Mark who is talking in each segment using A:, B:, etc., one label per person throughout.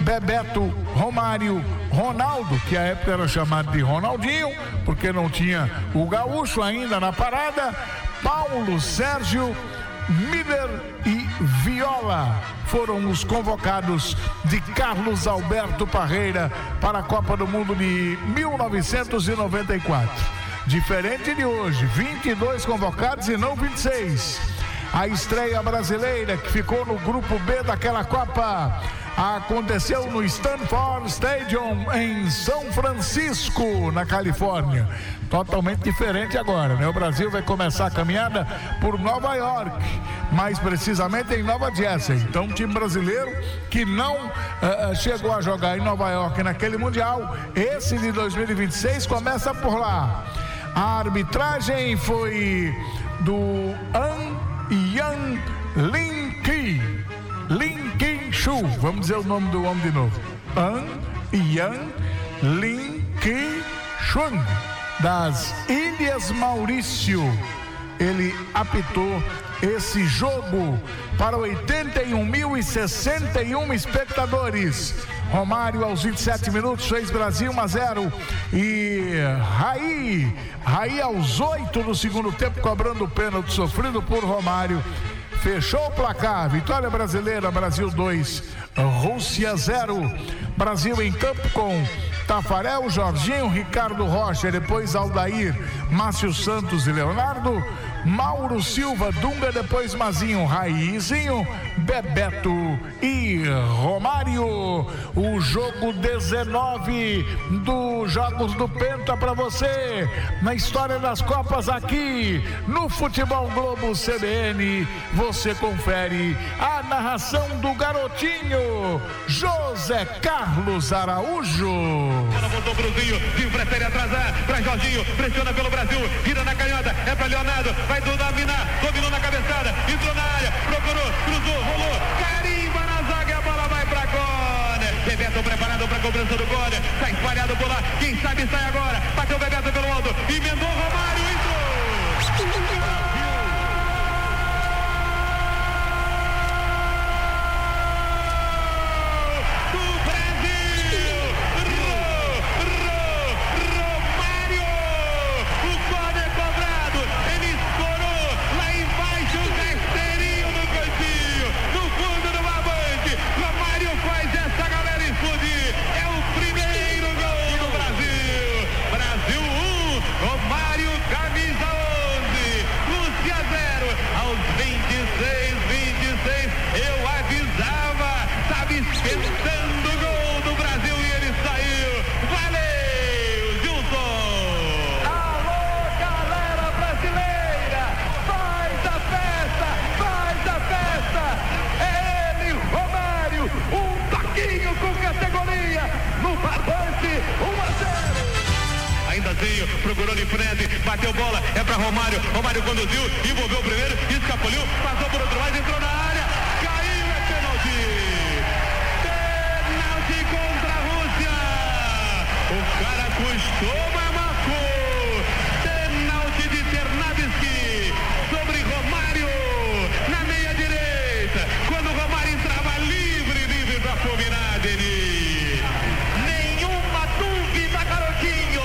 A: Bebeto, Romário, Ronaldo, que à época era chamado de Ronaldinho, porque não tinha o gaúcho ainda na parada, Paulo Sérgio, Miller e Viola foram os convocados de Carlos Alberto Parreira para a Copa do Mundo de 1994. Diferente de hoje, 22 convocados e não 26. A estreia brasileira, que ficou no grupo B daquela Copa, aconteceu no Stanford Stadium em São Francisco, na Califórnia. Totalmente diferente agora, né? O Brasil vai começar a caminhada por Nova York, mais precisamente em Nova Jersey. Então, o time brasileiro que não chegou a jogar em Nova York naquele Mundial, esse de 2026 começa por lá. A arbitragem foi do Yan Lin Ki-shu, vamos dizer o nome do homem de novo. Yan Lin Ki-shun, das Ilhas Maurício. Ele apitou esse jogo para 81.061 espectadores. Romário aos 27 minutos fez Brasil 1-0 e Raí aos 8 do segundo tempo, cobrando o pênalti sofrido por Romário, fechou o placar. Vitória brasileira, Brasil 2, Rússia 0. Brasil em campo com Tafarel, Jorginho, Ricardo Rocha, depois Aldair, Márcio Santos e Leonardo, Mauro Silva, Dunga, depois Mazinho, Raizinho, Bebeto e Romário. O jogo 19 dos Jogos do Penta para você, na história das Copas aqui no Futebol Globo CBN. Você confere a narração do garotinho José Carlos Araújo.
B: Ela voltou pro Zinho, Zinho prefere atrasar para Jorginho, pressiona pelo Brasil, vira na canhota, é para Leonardo, vai dominar, dominou na cabeçada, entrou na área, procurou, cruzou, rolou, carimba na zaga, a bola vai pra córner. Bebeto preparado para cobrança do córner, tá espalhado por lá, quem sabe sai agora, bateu o Bebeto pelo alto, emendou Romário, entrou. Procurou de frente, bateu bola, é para Romário, Romário conduziu, envolveu o primeiro, escapuliu, passou por outro lado, entrou na área, caiu, é pênalti. Pênalti contra a Rússia. O cara custou, mas marcou. Pênalti de Ternavski sobre Romário na meia direita. Quando o Romário entrava livre para fulminar, Denis. Nenhuma dúvida, garotinho.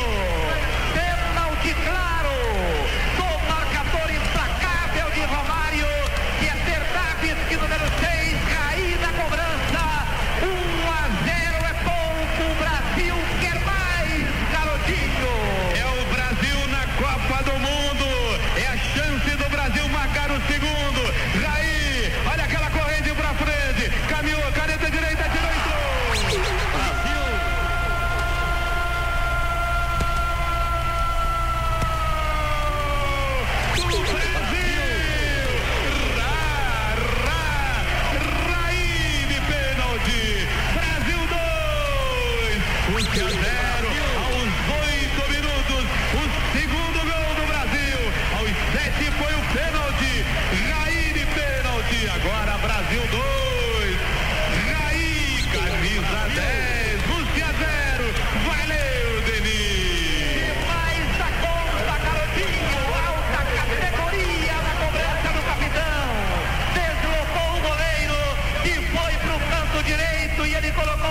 B: Claro, do marcador implacável de Romário, que é Ternavski, número 6, cair na cobrança. 1-0 é pouco, o Brasil quer mais, garotinho. É o Brasil na Copa do Mundo, é a chance do Brasil marcar o segundo. Raí, olha aquela corrente pra frente, caminhou, caneta direita, tirou, entrou. Brasil. Brasil 2,